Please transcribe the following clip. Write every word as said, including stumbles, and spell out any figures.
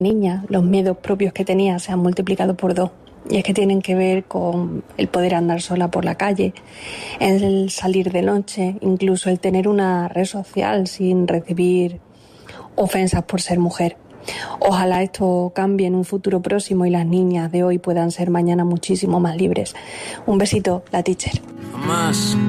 niña, los miedos propios que tenía se han multiplicado por dos. Y es que tienen que ver con el poder andar sola por la calle, el salir de noche, incluso el tener una red social sin recibir ofensas por ser mujer. Ojalá esto cambie en un futuro próximo y las niñas de hoy puedan ser mañana muchísimo más libres. Un besito, la teacher. Más.